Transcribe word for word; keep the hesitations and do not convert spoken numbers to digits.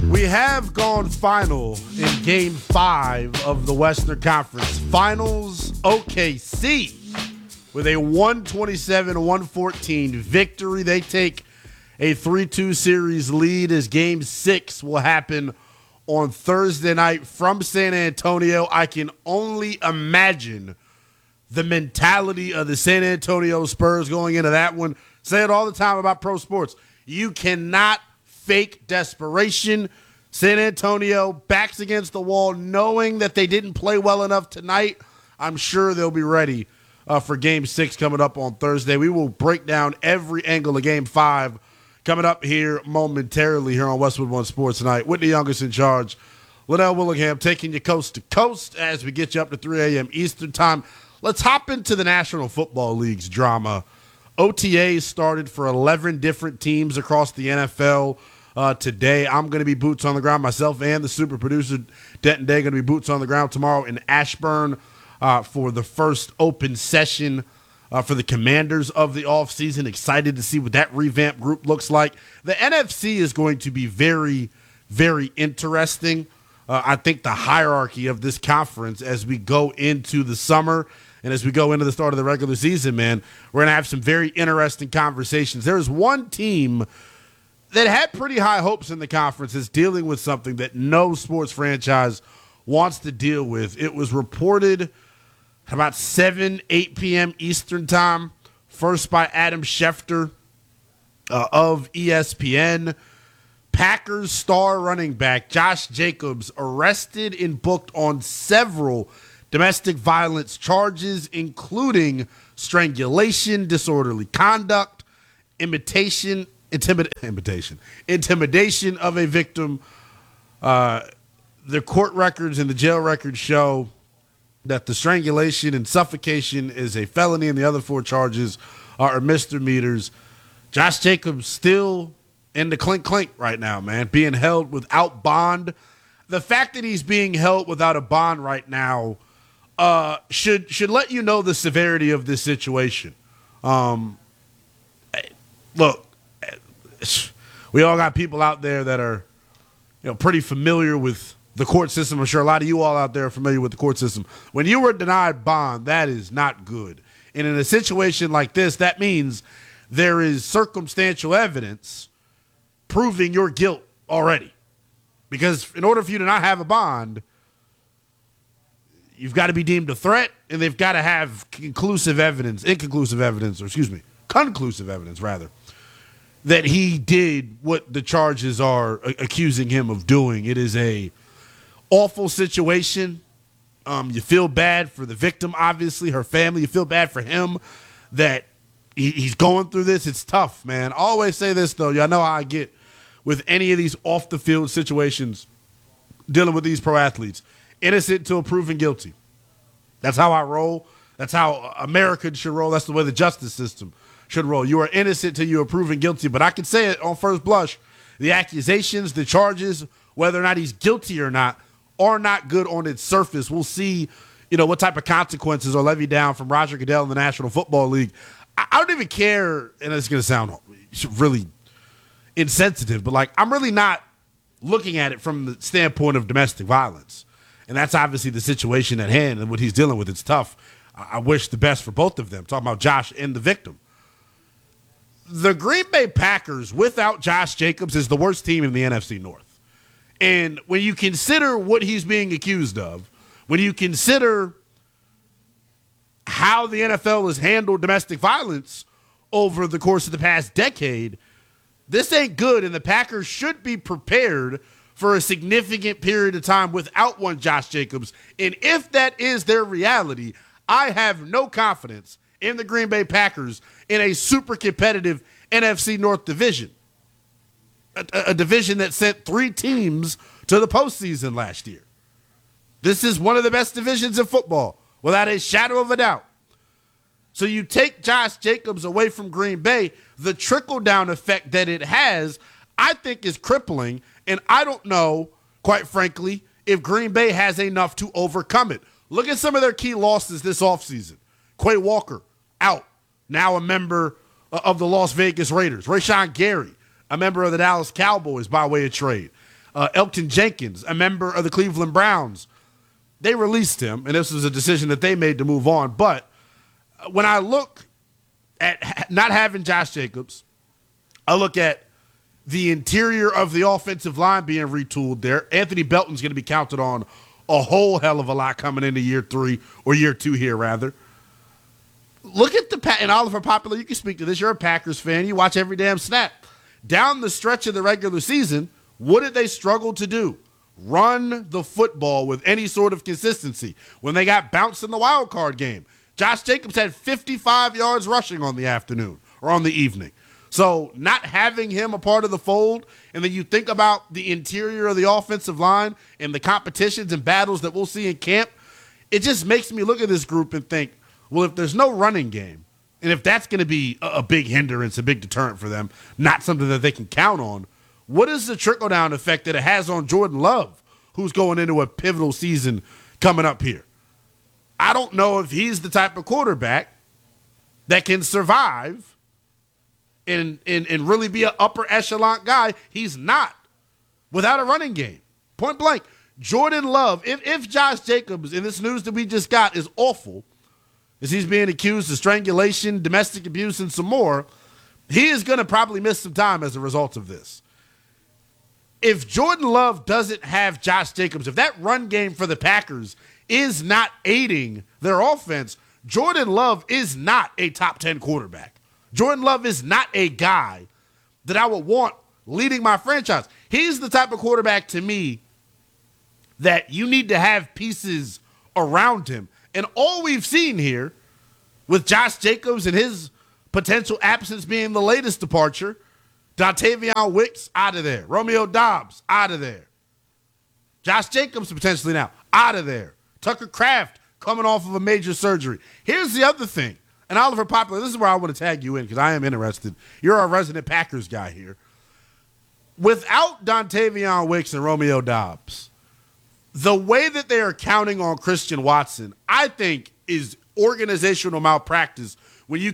We have gone final in game five of the Western Conference Finals. O K C with a one twenty-seven to one fourteen victory. They take a three two series lead as game six will happen on Thursday night from San Antonio. I can only imagine the mentality of the San Antonio Spurs going into that one. Say it all the time about pro sports. You cannot fake desperation. San Antonio backs against the wall, knowing that they didn't play well enough tonight. I'm sure they'll be ready uh, for game six coming up on Thursday. We will break down every angle of game five coming up here momentarily here on Westwood One Sports Tonight. Whitney Youngest in charge. Liddell Willingham taking you coast to coast as we get you up to three a.m. Eastern time. Let's hop into the National Football League's drama. O T As started for eleven different teams across the N F L uh, today. I'm going to be boots on the ground. Myself and the super producer, Denton Day, going to be boots on the ground tomorrow in Ashburn uh, for the first open session uh, for the Commanders of the offseason. Excited to see what that revamped group looks like. The N F C is going to be very, very interesting. Uh, I think the hierarchy of this conference as we go into the summer and as we go into the start of the regular season, man, we're going to have some very interesting conversations. There's one team that had pretty high hopes in the conference is dealing with something that no sports franchise wants to deal with. It was reported about seven, eight p.m. Eastern time, first by Adam Schefter uh, of E S P N. Packers star running back Josh Jacobs arrested and booked on several domestic violence charges, including strangulation, disorderly conduct, imitation, intimid- imitation, intimidation of a victim. Uh, the court records and the jail records show that the strangulation and suffocation is a felony, and the other four charges are misdemeanors. Josh Jacobs still in the clink clink right now, man, being held without bond. The fact that he's being held without a bond right now Uh, should should let you know the severity of this situation. Um, look, we all got people out there that are, you know, pretty familiar with the court system. I'm sure a lot of you all out there are familiar with the court system. When you were denied bond, that is not good. And in a situation like this, that means there is circumstantial evidence proving your guilt already. Because in order for you to not have a bond, you've got to be deemed a threat, and they've got to have conclusive evidence, inconclusive evidence, or excuse me, conclusive evidence, rather, that he did what the charges are a- accusing him of doing. It is a awful situation. Um, you feel bad for the victim, obviously, her family. You feel bad for him that he- he's going through this. It's tough, man. I always say this, though. Y'all know how I get with any of these off-the-field situations dealing with these pro athletes. Innocent until proven guilty. That's how I roll. That's how America should roll. That's the way the justice system should roll. You are innocent till you are proven guilty. But I can say it on first blush. The accusations, the charges, whether or not he's guilty or not, are not good on its surface. We'll see, you know, what type of consequences are levied down from Roger Goodell in the National Football League. I, I don't even care, and it's going to sound really insensitive, but, like, I'm really not looking at it from the standpoint of domestic violence. And that's obviously the situation at hand and what he's dealing with. It's tough. I wish the best for both of them. Talking about Josh and the victim. The Green Bay Packers, without Josh Jacobs, is the worst team in the N F C North. And when you consider what he's being accused of, when you consider how the N F L has handled domestic violence over the course of the past decade, this ain't good, and the Packers should be prepared for a significant period of time without one Josh Jacobs. And if that is their reality, I have no confidence in the Green Bay Packers in a super competitive N F C North division, a, a division that sent three teams to the postseason last year. This is one of the best divisions in football, without a shadow of a doubt. So you take Josh Jacobs away from Green Bay, the trickle-down effect that it has, I think, is crippling. And I don't know, quite frankly, if Green Bay has enough to overcome it. Look at some of their key losses this offseason. Quay Walker, out. Now a member of the Las Vegas Raiders. Rashawn Gary, a member of the Dallas Cowboys by way of trade. Uh, Elgton Jenkins, a member of the Cleveland Browns, they released him, and this was a decision that they made to move on. But when I look at not having Josh Jacobs, I look at the interior of the offensive line being retooled there. Anthony Belton's going to be counted on a whole hell of a lot coming into year three or year two here, rather. Look at the – and Oliver Popular, you can speak to this. You're a Packers fan. You watch every damn snap. Down the stretch of the regular season, what did they struggle to do? Run the football with any sort of consistency. When they got bounced in the wild card game, Josh Jacobs had fifty-five yards rushing on the afternoon or on the evening. So not having him a part of the fold, and then you think about the interior of the offensive line and the competitions and battles that we'll see in camp, it just makes me look at this group and think, well, if there's no running game, and if that's going to be a big hindrance, a big deterrent for them, not something that they can count on, what is the trickle-down effect that it has on Jordan Love, who's going into a pivotal season coming up here? I don't know if he's the type of quarterback that can survive and, and, and really be an upper echelon guy. He's not without a running game. Point blank. Jordan Love, if, if Josh Jacobs, and this news that we just got is awful, as he's being accused of strangulation, domestic abuse, and some more, he is going to probably miss some time as a result of this. If Jordan Love doesn't have Josh Jacobs, if that run game for the Packers is not aiding their offense, Jordan Love is not a top ten quarterback. Jordan Love is not a guy that I would want leading my franchise. He's the type of quarterback to me that you need to have pieces around him. And all we've seen here with Josh Jacobs and his potential absence being the latest departure, Dontavion Wicks, out of there. Romeo Doubs, out of there. Josh Jacobs, potentially now, out of there. Tucker Kraft, coming off of a major surgery. Here's the other thing. And Oliver Popular, this is where I want to tag you in because I am interested. You're our resident Packers guy here. Without Dontavion Wicks and Romeo Doubs, the way that they are counting on Christian Watson, I think, is organizational malpractice when you